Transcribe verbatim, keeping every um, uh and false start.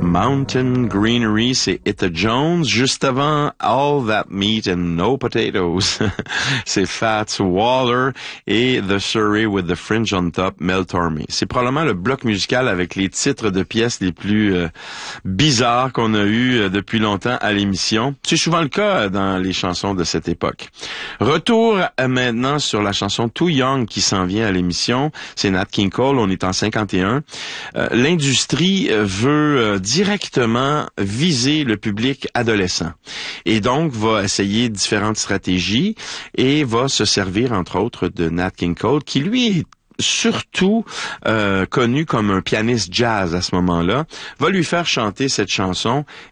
Mountain Greenery, c'est Etta Jones. Juste avant, All That Meat and No Potatoes, c'est Fats Waller. Et The Surrey with the Fringe on Top, Mel Tormé. C'est probablement le bloc musical avec les titres de pièces les plus euh, bizarres qu'on a eu euh, depuis longtemps à l'émission. C'est souvent le cas dans les chansons de cette époque. Retour euh, maintenant sur la chanson Too Young qui s'en vient à l'émission. C'est Nat King Cole, on est en cinquante et un. Euh, l'industrie veut euh, directement viser le public adolescent et donc va essayer différentes stratégies et va se servir entre autres de Nat King Cole qui lui est surtout euh, connu comme un pianiste jazz à ce moment-là, va lui faire chanter cette chanson